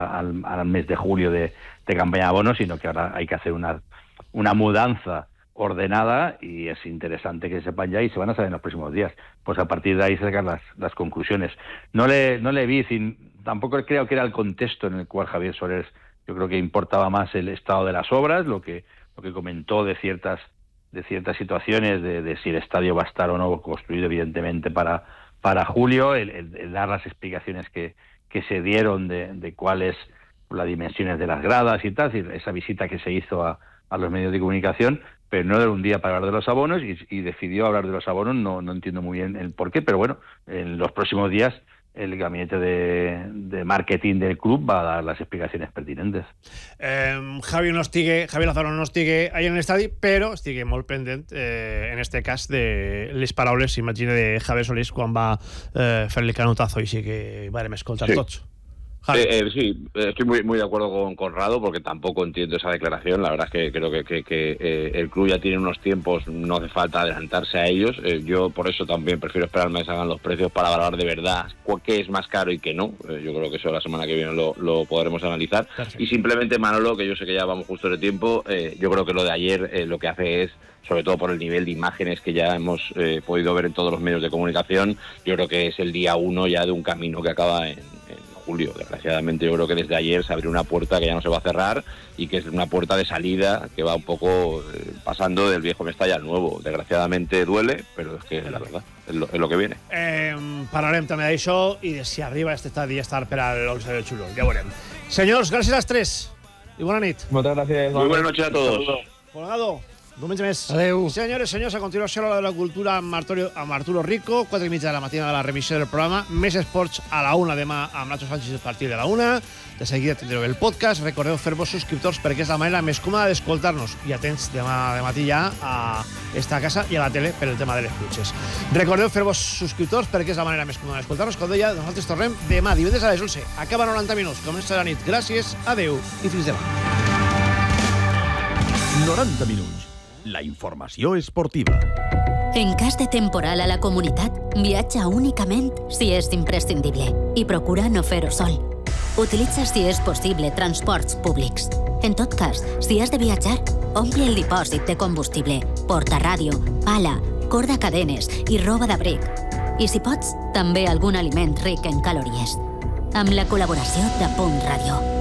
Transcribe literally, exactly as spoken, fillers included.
al, al mes de julio de, de campaña de abonos, sino que ahora hay que hacer una, una mudanza ordenada, y es interesante que sepan ya, y se van a saber en los próximos días. Pues a partir de ahí sacar las, las conclusiones. No le, no le vi, sin, tampoco creo que era el contexto en el cual Javier Soler, yo creo que importaba más el estado de las obras, lo que, lo que comentó de ciertas, de ciertas situaciones, de, de si el estadio va a estar o no construido, evidentemente, para, para julio, el, el, el dar las explicaciones que, que se dieron de, de cuáles las dimensiones de las gradas y tal, esa visita que se hizo a, a los medios de comunicación, pero no era un día para hablar de los abonos, y, y decidió hablar de los abonos. No, no entiendo muy bien el por qué, pero bueno, en los próximos días el gabinete de, de marketing del club va a dar les explicacions pertinentes. Eh, Javi no estigui, Javi Lázaro no estigui ahí en l'estadi, però estigui molt pendent, eh, en este cas, de les paraules, imagina, de Javier Solís quan va eh, fer-li canutazo, i sí que vàrem escoltar sí. tots. Eh, eh, sí, estoy muy muy de acuerdo con Conrado, porque tampoco entiendo esa declaración. La verdad es que creo que, que, que eh, el club ya tiene unos tiempos, no hace falta adelantarse a ellos. Eh, yo por eso también prefiero esperarme a que salgan los precios para valorar de verdad qué es más caro y qué no. Eh, yo creo que eso la semana que viene lo, lo podremos analizar. Perfecto. Y simplemente, Manolo, que yo sé que ya vamos justo de tiempo, eh, yo creo que lo de ayer eh, lo que hace es, sobre todo por el nivel de imágenes que ya hemos eh, podido ver en todos los medios de comunicación, yo creo que es el día uno ya de un camino que acaba en, en julio. Desgraciadamente yo creo que desde ayer se abrió una puerta que ya no se va a cerrar, y que es una puerta de salida que va un poco eh, pasando del viejo Mestalla al nuevo. Desgraciadamente duele, pero es que la verdad es lo, es lo que viene. Eh, parlarem també d'això i de si arriba este estadi a estar per al l'onze de juliol, ja ho veurem. Senyors, gràcies a les tres i bona nit. Moltes gràcies. Muy buenas noches a todos. Colgado, diumenge més. Adéu. Senyores, senyors, a continuació l'hora de la cultura amb Arturo, amb Arturo Rico, quatre i mitja de la matina de la remissió del programa, més esports a la una demà amb Nacho Sánchez a partir de la una. De seguida tindreu el podcast. Recordeu fer-vos subscriptors perquè és la manera més còmoda d'escoltar-nos, i atents demà de matí ja a esta casa i a la tele per el tema de les pluges. Recordeu fer-vos subscriptors perquè és la manera més còmoda d'escoltar-nos. Com deia, nosaltres tornem demà, divendres a les onze. Acaba noranta minuts, comença la nit. Gràcies, adeu i fins demà. noranta minuts. La informació esportiva. En cas de temporal a la comunitat, viatja únicament si és imprescindible i procura no fer-ho sol. Utilitza, si és possible, transports públics. En tot cas, si has de viatjar, ompli el dipòsit de combustible, porta ràdio, pala, corda cadenes i roba d'abric. I si pots, també algun aliment ric en calories. Amb la col·laboració de Punt Ràdio.